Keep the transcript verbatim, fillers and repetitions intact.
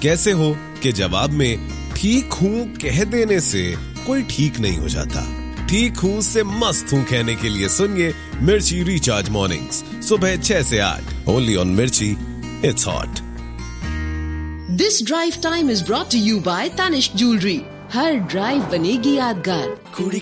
कैसे हो के जवाब में ठीक हूँ कह देने से कोई ठीक नहीं हो जाता। ठीक हूँ से मस्त हूँ कहने के लिए सुनिए मिर्ची रिचार्ज मॉर्निंग्स सुबह छह से आठ ओनली ऑन मिर्ची, it's hot. This drive time is brought to you bye Tanishq jewellery. Her drive बनेगी यादगार। कुड़ी